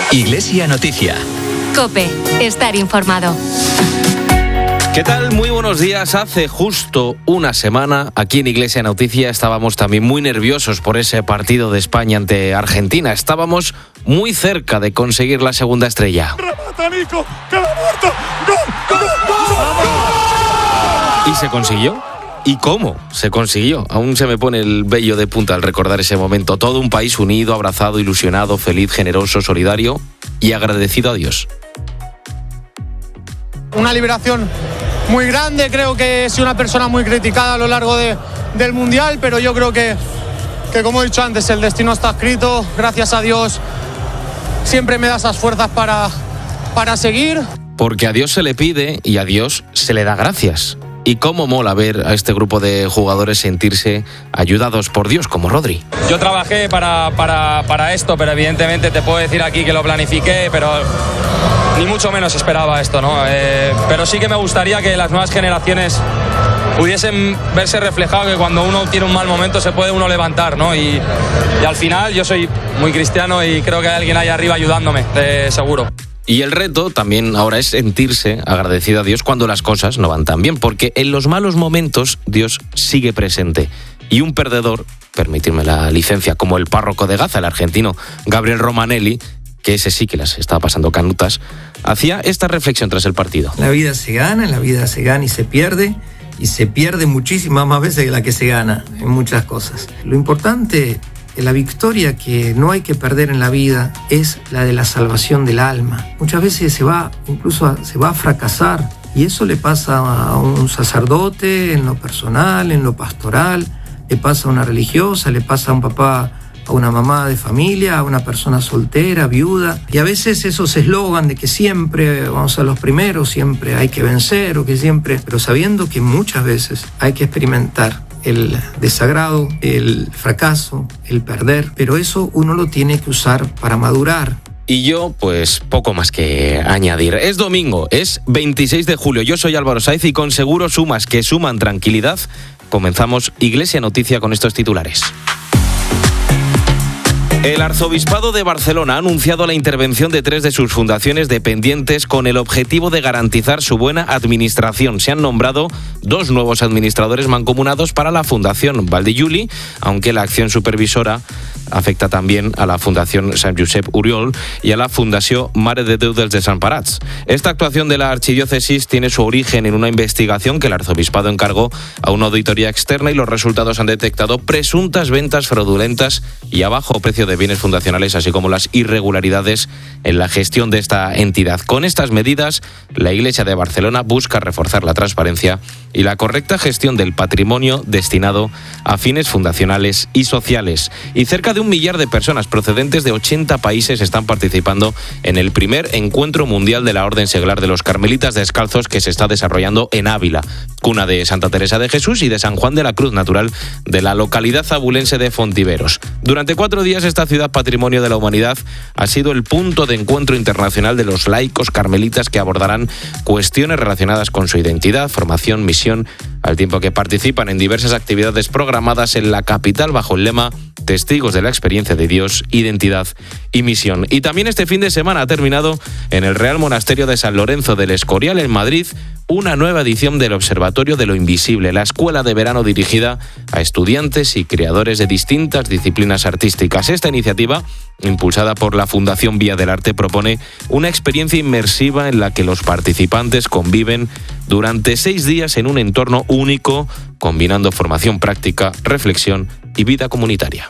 Iglesia Noticia. COPE. Estar informado. ¿Qué tal? Muy buenos días. Hace justo una semana, aquí en Iglesia Noticia, estábamos también muy nerviosos por ese partido de España ante Argentina. Estábamos muy cerca de conseguir la segunda estrella. ¡Remata, Nico! ¡Que la muerto! ¡Gol! ¿Y se consiguió? ¿Y cómo se consiguió? Aún se me pone el vello de punta al recordar ese momento. Todo un país unido, abrazado, ilusionado, feliz, generoso, solidario y agradecido a Dios. Una liberación muy grande, creo que he sido una persona muy criticada a lo largo del Mundial, pero yo creo que como he dicho antes, el destino está escrito, gracias a Dios siempre me da esas fuerzas para seguir. Porque a Dios se le pide y a Dios se le da gracias. Y cómo mola ver a este grupo de jugadores sentirse ayudados por Dios, como Rodri. Yo trabajé para esto, pero evidentemente te puedo decir aquí que lo planifiqué, pero ni mucho menos esperaba esto, ¿no? Pero sí que me gustaría que las nuevas generaciones pudiesen verse reflejado que cuando uno tiene un mal momento se puede uno levantar, ¿no? Y al final yo soy muy cristiano y creo que hay alguien ahí arriba ayudándome, seguro. Y el reto también ahora es sentirse agradecido a Dios cuando las cosas no van tan bien, porque en los malos momentos Dios sigue presente. Y un perdedor, permitidme la licencia, como el párroco de Gaza, el argentino Gabriel Romanelli, que ese sí que las estaba pasando canutas, hacía esta reflexión tras el partido. La vida se gana y se pierde muchísimas más veces que la que se gana en muchas cosas. Lo importante, la victoria que no hay que perder en la vida es la de la salvación del alma. Muchas veces se va a fracasar y eso le pasa a un sacerdote en lo personal, en lo pastoral, le pasa a una religiosa, le pasa a un papá, a una mamá de familia, a una persona soltera, viuda. Y a veces esos eslogan de que siempre vamos a los primeros, siempre hay que vencer, pero sabiendo que muchas veces hay que experimentar el desagrado, el fracaso, el perder, pero eso uno lo tiene que usar para madurar. Y yo, pues, poco más que añadir. Es domingo, es 26 de julio. Yo soy Álvaro Sáez y con Seguro Sumas, que suman tranquilidad, comenzamos Iglesia Noticia con estos titulares. El Arzobispado de Barcelona ha anunciado la intervención de 3 de sus fundaciones dependientes con el objetivo de garantizar su buena administración. Se han nombrado 2 nuevos administradores mancomunados para la Fundación Valdelluli, aunque la acción supervisora afecta también a la Fundación Sant Josep Oriol y a la Fundació Mare de Déu dels Desemparats. Esta actuación de la archidiócesis tiene su origen en una investigación que el Arzobispado encargó a una auditoría externa y los resultados han detectado presuntas ventas fraudulentas y a bajo precio de bienes fundacionales, así como las irregularidades en la gestión de esta entidad. Con estas medidas, la Iglesia de Barcelona busca reforzar la transparencia y la correcta gestión del patrimonio destinado a fines fundacionales y sociales. Y cerca de 1 millar de personas procedentes de 80 países están participando en el primer encuentro mundial de la Orden Seglar de los Carmelitas Descalzos que se está desarrollando en Ávila, cuna de Santa Teresa de Jesús y de San Juan de la Cruz, natural de la localidad abulense de Fontiveros. Durante 4 días esta ciudad patrimonio de la humanidad ha sido el punto de encuentro internacional de los laicos carmelitas que abordarán cuestiones relacionadas con su identidad, formación, misión, al tiempo que participan en diversas actividades programadas en la capital bajo el lema Testigos de la experiencia de Dios, identidad y misión. Y también este fin de semana ha terminado en el Real Monasterio de San Lorenzo del Escorial en Madrid una nueva edición del Observatorio de lo Invisible, la escuela de verano dirigida a estudiantes y creadores de distintas disciplinas artísticas. Esta iniciativa, impulsada por la Fundación Vía del Arte, propone una experiencia inmersiva en la que los participantes conviven durante 6 días en un entorno único, combinando formación práctica, reflexión y vida comunitaria.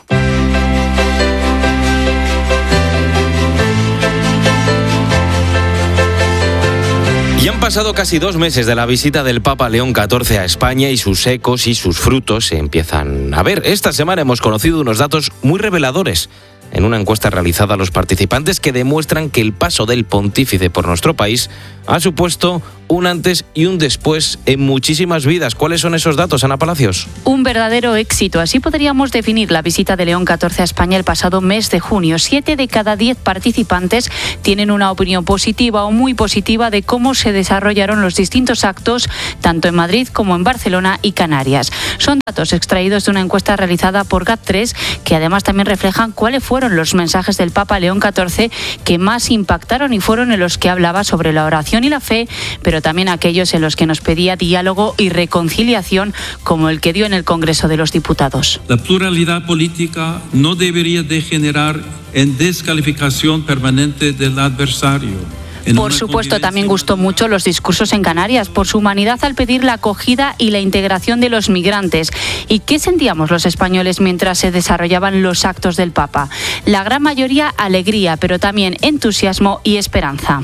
Y han pasado casi 2 meses de la visita del Papa León XIV a España y sus ecos y sus frutos se empiezan a ver. Esta semana hemos conocido unos datos muy reveladores en una encuesta realizada a los participantes que demuestran que el paso del pontífice por nuestro país ha supuesto un antes y un después en muchísimas vidas. ¿Cuáles son esos datos, Ana Palacios? Un verdadero éxito. Así podríamos definir la visita de León XIV a España el pasado mes de junio. 7 de cada 10 participantes tienen una opinión positiva o muy positiva de cómo se desarrollaron los distintos actos, tanto en Madrid como en Barcelona y Canarias. Son datos extraídos de una encuesta realizada por GAT3, que además también reflejan cuáles fueron los mensajes del Papa León XIV que más impactaron, y fueron en los que hablaba sobre la oración y la fe, pero también aquellos en los que nos pedía diálogo y reconciliación, como el que dio en el Congreso de los Diputados. La pluralidad política no debería degenerar en descalificación permanente del adversario. Por supuesto, también gustó mucho los discursos en Canarias por su humanidad al pedir la acogida y la integración de los migrantes. ¿Y qué sentíamos los españoles mientras se desarrollaban los actos del Papa? La gran mayoría alegría, pero también entusiasmo y esperanza.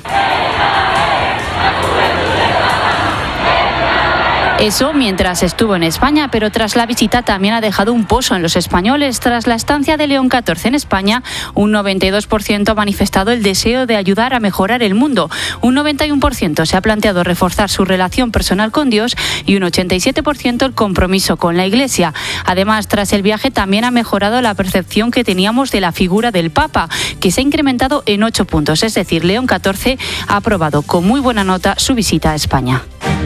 Eso mientras estuvo en España, pero tras la visita también ha dejado un pozo en los españoles. Tras la estancia de León XIV en España, un 92% ha manifestado el deseo de ayudar a mejorar el mundo. Un 91% se ha planteado reforzar su relación personal con Dios y un 87% el compromiso con la Iglesia. Además, tras el viaje también ha mejorado la percepción que teníamos de la figura del Papa, que se ha incrementado en 8 puntos. Es decir, León XIV ha aprobado con muy buena nota su visita a España.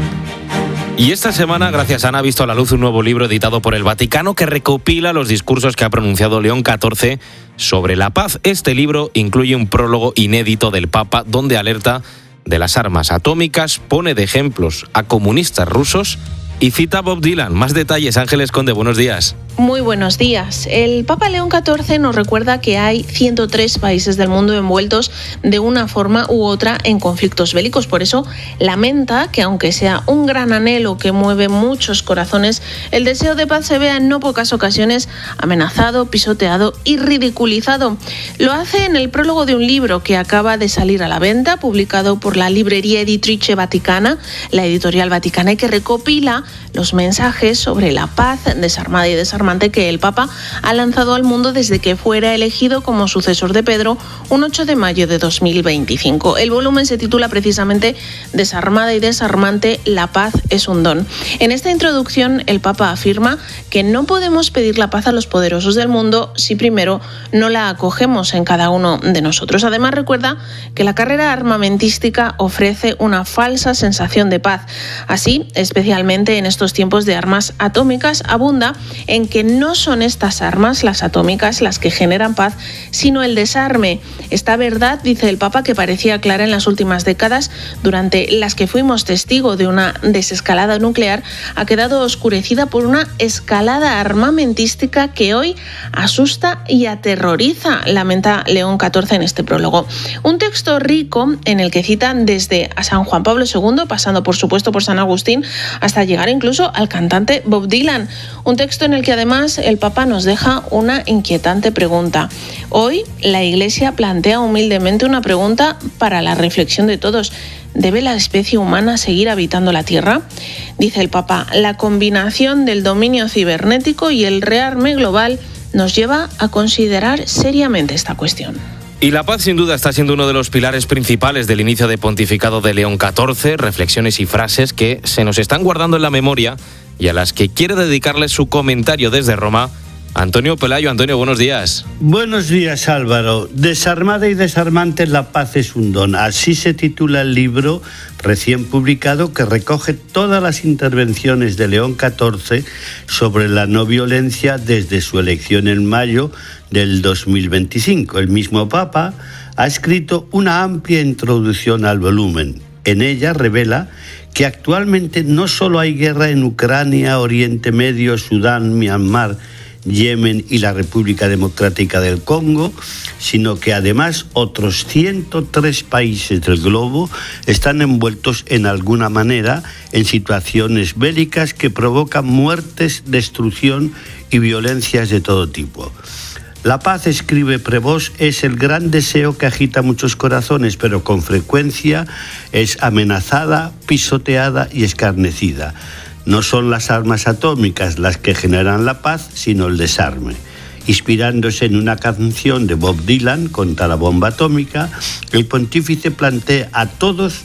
Y esta semana, gracias a Ana, ha visto a la luz un nuevo libro editado por el Vaticano que recopila los discursos que ha pronunciado León XIV sobre la paz. Este libro incluye un prólogo inédito del Papa donde alerta de las armas atómicas, pone de ejemplos a comunistas rusos y cita a Bob Dylan. Más detalles, Ángeles Conde, buenos días. Muy buenos días. El Papa León XIV nos recuerda que hay 103 países del mundo envueltos de una forma u otra en conflictos bélicos. Por eso lamenta que, aunque sea un gran anhelo que mueve muchos corazones, el deseo de paz se vea en no pocas ocasiones amenazado, pisoteado y ridiculizado. Lo hace en el prólogo de un libro que acaba de salir a la venta, publicado por la librería Editrice Vaticana, la editorial vaticana, y que recopila los mensajes sobre la paz desarmada y desarmante que el Papa ha lanzado al mundo desde que fuera elegido como sucesor de Pedro un 8 de mayo de 2025. El volumen se titula precisamente Desarmada y desarmante, la paz es un don. En esta introducción, el Papa afirma que no podemos pedir la paz a los poderosos del mundo si primero no la acogemos en cada uno de nosotros. Además, recuerda que la carrera armamentística ofrece una falsa sensación de paz. Así, especialmente en estos tiempos de armas atómicas, abunda en que no son estas armas, las atómicas, las que generan paz, sino el desarme. Esta verdad, dice el Papa, que parecía clara en las últimas décadas, durante las que fuimos testigo de una desescalada nuclear, ha quedado oscurecida por una escalada armamentística que hoy asusta y aterroriza, lamenta León XIV en este prólogo. Un texto rico en el que citan desde a San Juan Pablo II, pasando por supuesto por San Agustín, hasta llegar incluso al cantante Bob Dylan. Un texto en el que además el Papa nos deja una inquietante pregunta. Hoy la Iglesia plantea humildemente una pregunta para la reflexión de todos. ¿Debe la especie humana seguir habitando la Tierra? Dice el Papa, la combinación del dominio cibernético y el rearme global nos lleva a considerar seriamente esta cuestión. Y la paz sin duda está siendo uno de los pilares principales del inicio de pontificado de León XIV, reflexiones y frases que se nos están guardando en la memoria y a las que quiere dedicarles su comentario desde Roma Antonio Pelayo. Antonio, buenos días. Buenos días, Álvaro. Desarmada y desarmante, la paz es un don. Así se titula el libro recién publicado que recoge todas las intervenciones de León XIV sobre la no violencia desde su elección en mayo del 2025. El mismo Papa ha escrito una amplia introducción al volumen. En ella revela que actualmente no solo hay guerra en Ucrania, Oriente Medio, Sudán, Myanmar, Yemen y la República Democrática del Congo, sino que además otros 103 países del globo están envueltos en alguna manera en situaciones bélicas que provocan muertes, destrucción y violencias de todo tipo. La paz, escribe Prevost, es el gran deseo que agita muchos corazones, pero con frecuencia es amenazada, pisoteada y escarnecida. No son las armas atómicas las que generan la paz, sino el desarme. Inspirándose en una canción de Bob Dylan contra la bomba atómica, el pontífice plantea a todos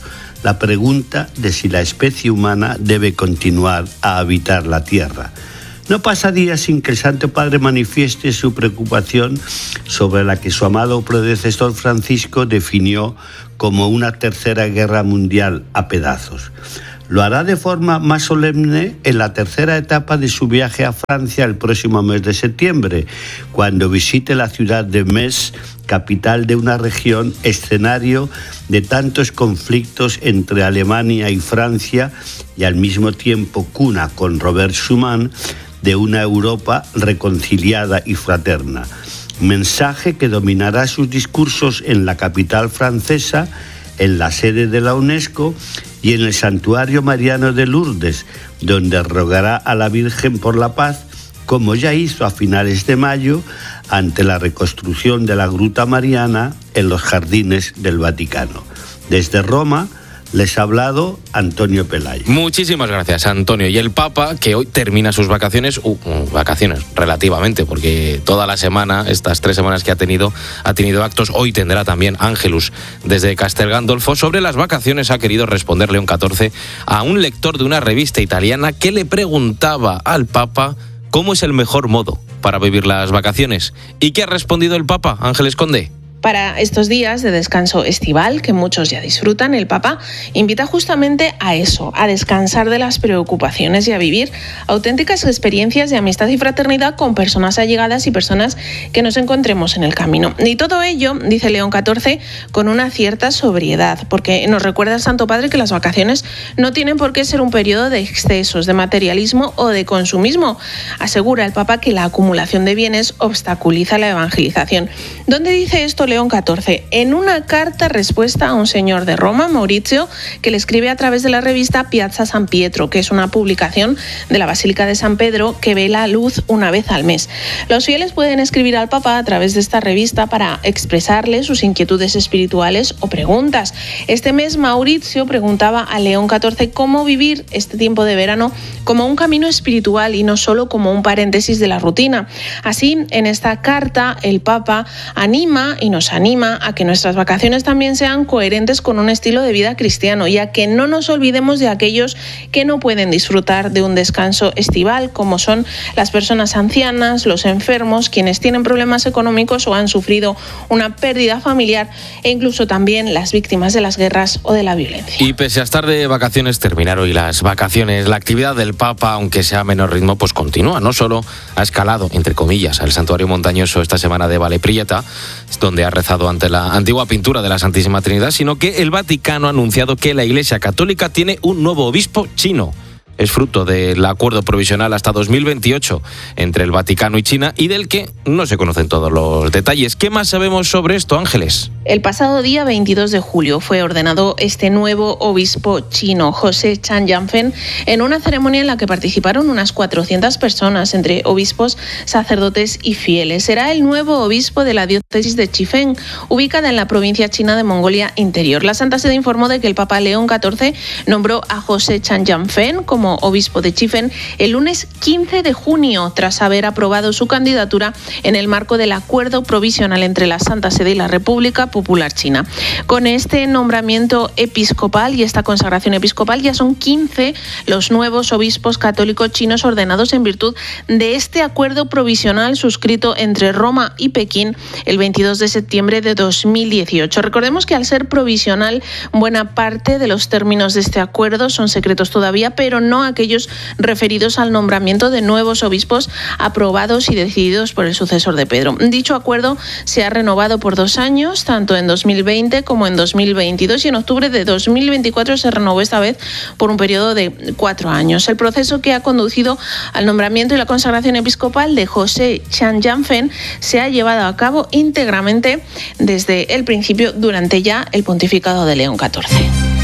la pregunta de si la especie humana debe continuar a habitar la Tierra. No pasa día sin que el Santo Padre manifieste su preocupación sobre la que su amado predecesor Francisco definió como una tercera guerra mundial a pedazos. Lo hará de forma más solemne en la tercera etapa de su viaje a Francia el próximo mes de septiembre, cuando visite la ciudad de Metz, capital de una región escenario de tantos conflictos entre Alemania y Francia y al mismo tiempo cuna con Robert Schuman de una Europa reconciliada y fraterna. Mensaje que dominará sus discursos en la capital francesa, en la sede de la UNESCO y en el Santuario Mariano de Lourdes, donde rogará a la Virgen por la paz, como ya hizo a finales de mayo ante la reconstrucción de la Gruta Mariana en los jardines del Vaticano. Desde Roma les ha hablado Antonio Pelayo. Muchísimas gracias, Antonio. Y el Papa, que hoy termina sus vacaciones, vacaciones relativamente, porque toda la semana, estas 3 semanas que ha tenido actos. Hoy tendrá también Ángelus desde Castel Gandolfo. Sobre las vacaciones ha querido responder León XIV a un lector de una revista italiana que le preguntaba al Papa cómo es el mejor modo para vivir las vacaciones. ¿Y qué ha respondido el Papa, Ángeles Conde? Para estos días de descanso estival, que muchos ya disfrutan, el Papa invita justamente a eso, a descansar de las preocupaciones y a vivir auténticas experiencias de amistad y fraternidad con personas allegadas y personas que nos encontremos en el camino. Y todo ello, dice León XIV, con una cierta sobriedad, porque nos recuerda el Santo Padre que las vacaciones no tienen por qué ser un periodo de excesos, de materialismo o de consumismo. Asegura el Papa que la acumulación de bienes obstaculiza la evangelización. ¿Dónde dice esto León XIV? En una carta respuesta a un señor de Roma, Maurizio, que le escribe a través de la revista Piazza San Pietro, que es una publicación de la Basílica de San Pedro que ve la luz una vez al mes. Los fieles pueden escribir al Papa a través de esta revista para expresarle sus inquietudes espirituales o preguntas. Este mes Maurizio preguntaba a León XIV cómo vivir este tiempo de verano como un camino espiritual y no solo como un paréntesis de la rutina. Así, en esta carta, el Papa anima y nos anima a que nuestras vacaciones también sean coherentes con un estilo de vida cristiano y a que no nos olvidemos de aquellos que no pueden disfrutar de un descanso estival, como son las personas ancianas, los enfermos, quienes tienen problemas económicos o han sufrido una pérdida familiar e incluso también las víctimas de las guerras o de la violencia. Y pese a estar de vacaciones, terminar hoy las vacaciones, la actividad del Papa, aunque sea a menor ritmo, pues continúa. No solo ha escalado, entre comillas, al santuario montañoso esta semana de Valle Prieta, donde ha rezado ante la antigua pintura de la Santísima Trinidad, sino que el Vaticano ha anunciado que la Iglesia Católica tiene un nuevo obispo chino. Es fruto del acuerdo provisional hasta 2028 entre el Vaticano y China y del que no se conocen todos los detalles. ¿Qué más sabemos sobre esto, Ángeles? El pasado día 22 de julio fue ordenado este nuevo obispo chino, José Chan Yanfen, en una ceremonia en la que participaron unas 400 personas, entre obispos, sacerdotes y fieles. Será el nuevo obispo de la diócesis de Chifeng, ubicada en la provincia china de Mongolia Interior. La Santa Sede informó de que el Papa León XIV nombró a José Chan Yanfen como obispo de Chifeng el lunes 15 de junio, tras haber aprobado su candidatura en el marco del acuerdo provisional entre la Santa Sede y la República Popular China. Con este nombramiento episcopal y esta consagración episcopal ya son 15 los nuevos obispos católicos chinos ordenados en virtud de este acuerdo provisional suscrito entre Roma y Pekín el 22 de septiembre de 2018. Recordemos que al ser provisional, buena parte de los términos de este acuerdo son secretos todavía, pero no aquellos referidos al nombramiento de nuevos obispos aprobados y decididos por el sucesor de Pedro. Dicho acuerdo se ha renovado por 2 años, tanto en 2020 como en 2022, y en octubre de 2024 se renovó esta vez por un periodo de 4 años. El proceso que ha conducido al nombramiento y la consagración episcopal de José Chan Yanfen se ha llevado a cabo íntegramente desde el principio durante ya el pontificado de León XIV.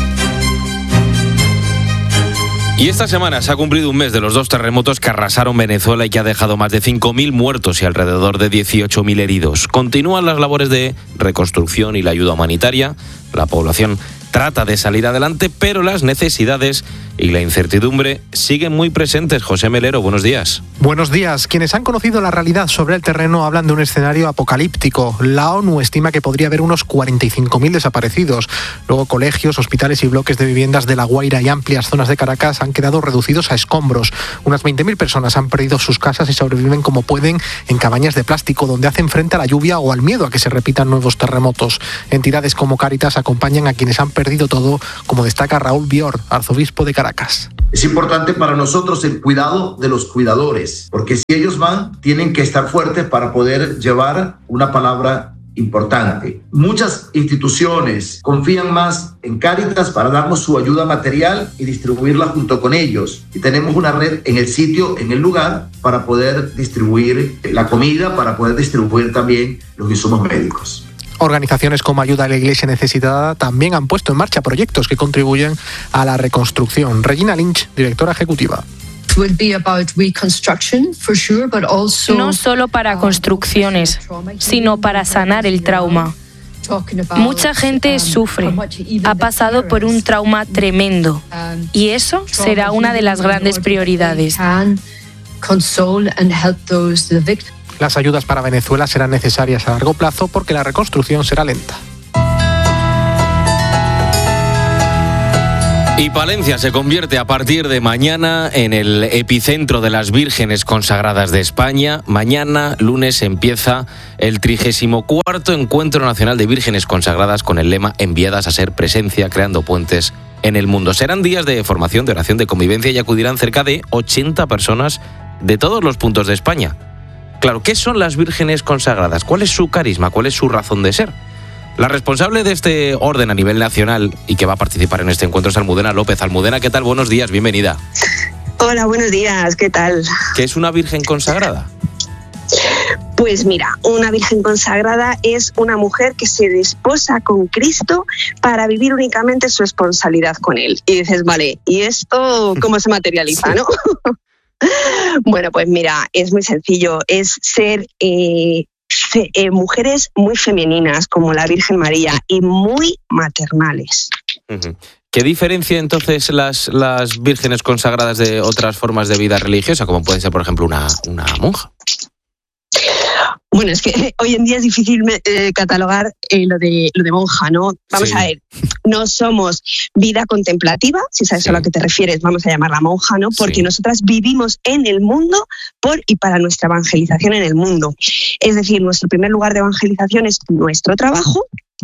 Y esta semana se ha cumplido un mes de los 2 terremotos que arrasaron Venezuela y que ha dejado más de 5.000 muertos y alrededor de 18.000 heridos. Continúan las labores de reconstrucción y la ayuda humanitaria. La población trata de salir adelante, pero las necesidades y la incertidumbre siguen muy presentes. José Melero, buenos días. Buenos días. Quienes han conocido la realidad sobre el terreno hablan de un escenario apocalíptico. La ONU estima que podría haber unos 45.000 desaparecidos. Luego colegios, hospitales y bloques de viviendas de La Guaira y amplias zonas de Caracas han quedado reducidos a escombros. Unas 20.000 personas han perdido sus casas y sobreviven como pueden en cabañas de plástico donde hacen frente a la lluvia o al miedo a que se repitan nuevos terremotos. Entidades como Cáritas acompañan a quienes han perdido todo, como destaca Raúl Bior, arzobispo de Caracas. Es importante para nosotros el cuidado de los cuidadores, porque si ellos van, tienen que estar fuertes para poder llevar una palabra importante. Muchas instituciones confían más en Cáritas para darnos su ayuda material y distribuirla junto con ellos. Y tenemos una red en el sitio, en el lugar, para poder distribuir la comida, para poder distribuir también los insumos médicos. Organizaciones como Ayuda a la Iglesia Necesitada también han puesto en marcha proyectos que contribuyen a la reconstrucción. Regina Lynch, directora ejecutiva. No solo para construcciones, sino para sanar el trauma. Mucha gente sufre, ha pasado por un trauma tremendo y eso será una de las grandes prioridades. Las ayudas para Venezuela serán necesarias a largo plazo porque la reconstrucción será lenta. Y Palencia se convierte a partir de mañana en el epicentro de las vírgenes consagradas de España. Mañana, lunes, empieza el 34º Encuentro Nacional de Vírgenes Consagradas con el lema Enviadas a ser presencia, creando puentes en el mundo. Serán días de formación, de oración, de convivencia y acudirán cerca de 80 personas de todos los puntos de España. Claro, ¿qué son las vírgenes consagradas? ¿Cuál es su carisma? ¿Cuál es su razón de ser? La responsable de este orden a nivel nacional y que va a participar en este encuentro es Almudena López. Almudena, ¿qué tal? Buenos días, bienvenida. Hola, buenos días, ¿qué tal? ¿Qué es una virgen consagrada? Pues mira, una virgen consagrada es una mujer que se desposa con Cristo para vivir únicamente su responsabilidad con Él. Y dices, vale, ¿y esto cómo se materializa, no? Bueno, pues mira, es muy sencillo, es ser mujeres muy femeninas como la Virgen María y muy maternales. ¿Qué diferencia entonces las vírgenes consagradas de otras formas de vida religiosa, como puede ser, por ejemplo, una monja? Bueno, es que hoy en día es difícil catalogar lo de monja, ¿no? Vamos a ver, no somos vida contemplativa, si sabes a lo que te refieres, vamos a llamarla monja, ¿no? Porque nosotras vivimos en el mundo por y para nuestra evangelización en el mundo. Es decir, nuestro primer lugar de evangelización es nuestro trabajo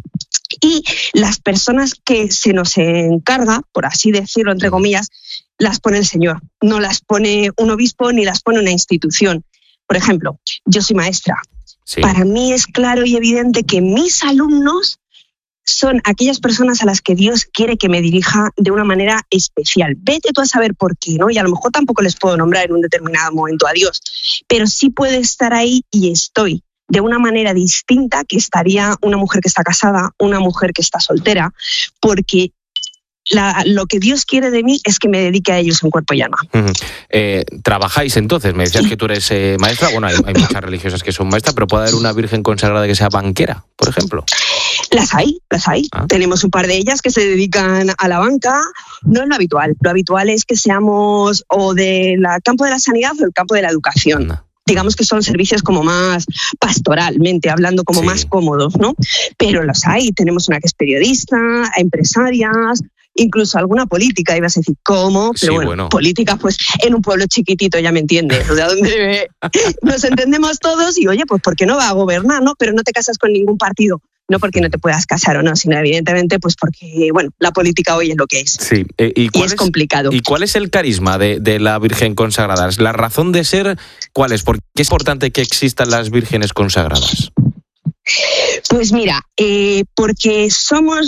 y las personas que se nos encarga, por así decirlo, entre comillas, las pone el Señor. No las pone un obispo ni las pone una institución. Por ejemplo, yo soy maestra. Sí. Para mí es claro y evidente que mis alumnos son aquellas personas a las que Dios quiere que me dirija de una manera especial. Vete tú a saber por qué, ¿no? Y a lo mejor tampoco les puedo nombrar en un determinado momento a Dios, pero sí puede estar ahí y estoy de una manera distinta que estaría una mujer que está casada, una mujer que está soltera, porque lo que Dios quiere de mí es que me dedique a ellos en cuerpo y alma. ¿Trabajáis entonces? Me decías que tú eres maestra. Bueno, hay muchas religiosas que son maestras, pero ¿puede haber una virgen consagrada que sea banquera, por ejemplo? Las hay. Tenemos un par de ellas que se dedican a la banca. No es lo habitual. Lo habitual es que seamos o del campo de la sanidad o del campo de la educación. Digamos que son servicios como más pastoralmente, hablando como más cómodos, ¿no? Pero los hay. Tenemos una que es periodista, empresarias, incluso alguna política, ibas a decir, ¿cómo? Pero bueno, política, pues en un pueblo chiquitito, ya me entiendes, o sea, donde nos entendemos todos y, oye, pues ¿por qué no va a gobernar, no? Pero no te casas con ningún partido, no porque no te puedas casar o no, sino evidentemente pues porque, bueno, la política hoy es lo que es. Sí. Y es complicado. ¿Y cuál es el carisma de la Virgen consagrada? ¿La razón de ser cuál es? ¿Por qué es importante que existan las vírgenes consagradas? Pues mira, porque somos,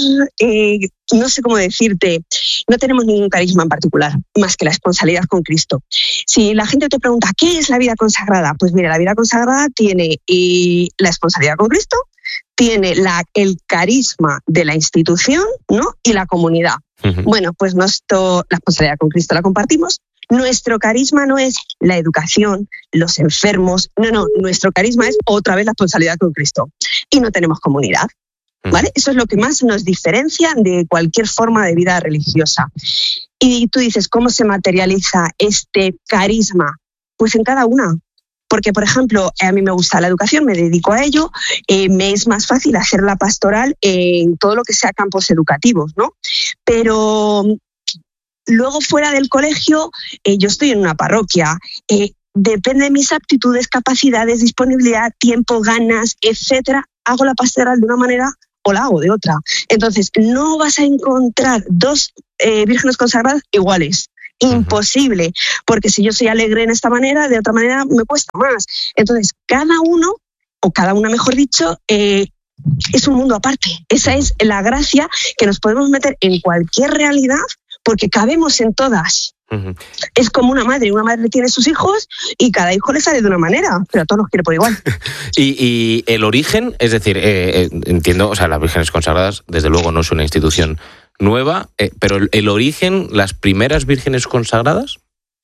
no sé cómo decirte, no tenemos ningún carisma en particular, más que la responsabilidad con Cristo. Si la gente te pregunta, ¿qué es la vida consagrada? Pues mira, la vida consagrada tiene la responsabilidad con Cristo, tiene el carisma de la institución, ¿no? Y la comunidad. Bueno, pues la responsabilidad con Cristo la compartimos. Nuestro carisma no es la educación, los enfermos, no, nuestro carisma es otra vez la responsabilidad con Cristo. Y no tenemos comunidad. ¿vale? Eso es lo que más nos diferencia de cualquier forma de vida religiosa. Y tú dices, ¿cómo se materializa este carisma? Pues en cada una. Porque, por ejemplo, a mí me gusta la educación, me dedico a ello, me es más fácil hacer la pastoral en todo lo que sea campos educativos, ¿no? Pero luego fuera del colegio, yo estoy en una parroquia, depende de mis aptitudes, capacidades, disponibilidad, tiempo, ganas, etcétera, hago la pastoral de una manera o la hago de otra. Entonces, no vas a encontrar dos vírgenes consagradas iguales. Imposible, porque si yo soy alegre en esta manera, de otra manera me cuesta más. Entonces, cada uno, o cada una mejor dicho, es un mundo aparte. Esa es la gracia, que nos podemos meter en cualquier realidad porque cabemos en todas. Es como una madre tiene sus hijos y cada hijo le sale de una manera, pero a todos los quiere por igual. Y el origen, es decir, entiendo, o sea, las vírgenes consagradas, desde luego no es una institución nueva, pero el origen, las primeras vírgenes consagradas.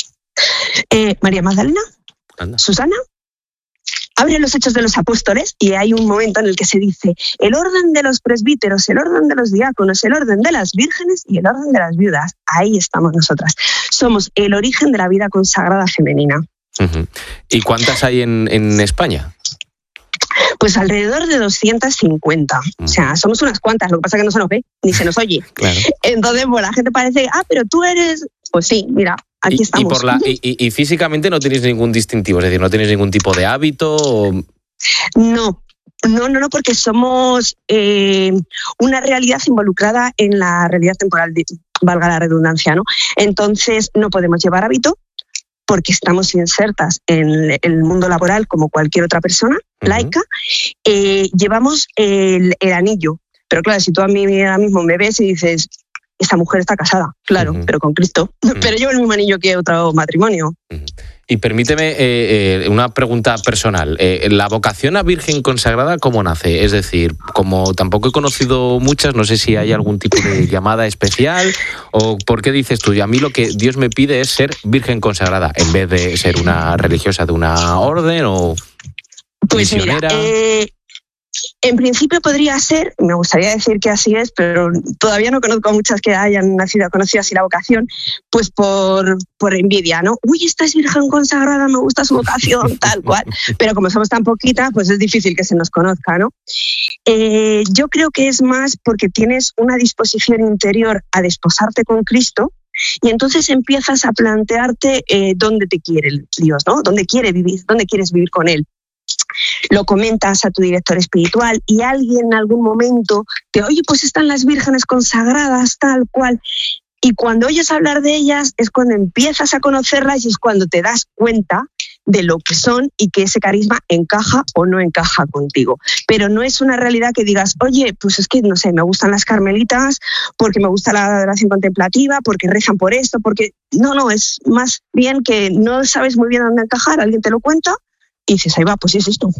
María Magdalena, Susana. Abre los Hechos de los Apóstoles y hay un momento en el que se dice el orden de los presbíteros, el orden de los diáconos, el orden de las vírgenes y el orden de las viudas. Ahí estamos nosotras. Somos el origen de la vida consagrada femenina. ¿Y cuántas hay en España? Pues alrededor de 250. O sea, somos unas cuantas, lo que pasa es que no se nos ve ni se nos oye. Claro. Entonces, bueno, la gente parece, pero tú eres... Pues sí, mira, aquí estamos. Y físicamente no tenéis ningún distintivo, es decir, no tenéis ningún tipo de hábito. No, porque somos una realidad involucrada en la realidad temporal, valga la redundancia, ¿no? Entonces no podemos llevar hábito porque estamos insertas en el mundo laboral como cualquier otra persona laica. Llevamos el anillo, pero claro, si tú a mí ahora mismo me ves y dices... Esta mujer está casada, claro, pero con Cristo. Pero llevo el mismo anillo que otro matrimonio. Y permíteme una pregunta personal. ¿La vocación a virgen consagrada cómo nace? Es decir, como tampoco he conocido muchas, no sé si hay algún tipo de llamada especial o por qué dices tú, a mí lo que Dios me pide es ser virgen consagrada en vez de ser una religiosa de una orden o misionera. Mira, en principio podría ser, me gustaría decir que así es, pero todavía no conozco a muchas que hayan conocido así la vocación, pues por envidia, ¿no? Uy, esta es virgen consagrada, me gusta su vocación, tal cual. Pero como somos tan poquitas, pues es difícil que se nos conozca, ¿no? Yo creo que es más porque tienes una disposición interior a desposarte con Cristo y entonces empiezas a plantearte dónde te quiere Dios, ¿no? Dónde quieres vivir con Él. Lo comentas a tu director espiritual y alguien en algún momento te oye, pues están las vírgenes consagradas, tal cual. Y cuando oyes hablar de ellas es cuando empiezas a conocerlas y es cuando te das cuenta de lo que son y que ese carisma encaja o no encaja contigo. Pero no es una realidad que digas, oye, pues es que, no sé, me gustan las carmelitas porque me gusta la adoración contemplativa, porque rezan por esto, porque... No, es más bien que no sabes muy bien dónde encajar, alguien te lo cuenta y dices, ahí va, pues es esto.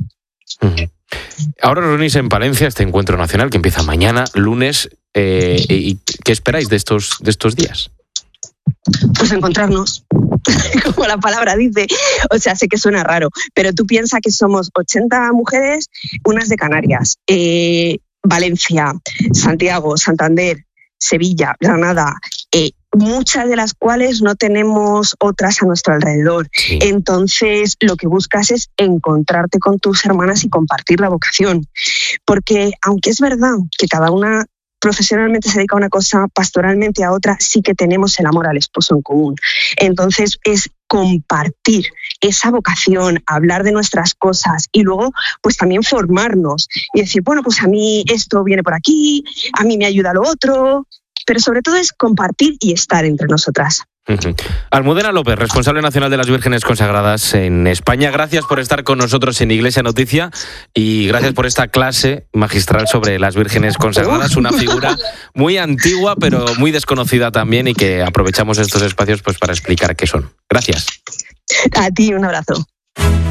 Ahora reunís en Palencia este encuentro nacional que empieza mañana, lunes. ¿Y qué esperáis de estos días? Pues encontrarnos, como la palabra dice. O sea, sé que suena raro, pero tú piensas que somos 80 mujeres, unas de Canarias, Valencia, Santiago, Santander, Sevilla, Granada, muchas de las cuales no tenemos otras a nuestro alrededor. Sí. Entonces, lo que buscas es encontrarte con tus hermanas y compartir la vocación. Porque, aunque es verdad que cada una profesionalmente se dedica a una cosa, pastoralmente a otra, sí que tenemos el amor al esposo en común. Entonces, es compartir esa vocación, hablar de nuestras cosas y luego pues también formarnos y decir, bueno, pues a mí esto viene por aquí, a mí me ayuda lo otro, pero sobre todo es compartir y estar entre nosotras. Almudena López, responsable nacional de las Vírgenes Consagradas en España, gracias por estar con nosotros en Iglesia Noticia y gracias por esta clase magistral sobre las Vírgenes Consagradas, una figura muy antigua pero muy desconocida también y que aprovechamos estos espacios pues para explicar qué son. Gracias. A ti, un abrazo.